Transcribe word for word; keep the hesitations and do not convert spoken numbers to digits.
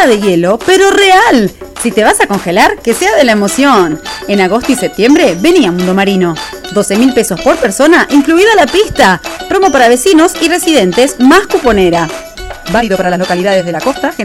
piscina de hielo, pero real. Si te vas a congelar, que sea de la emoción. En agosto y septiembre, vení a Mundo Marino. doce mil pesos por persona, incluida la pista. Promo para vecinos y residentes, más cuponera. Válido para las localidades de la costa.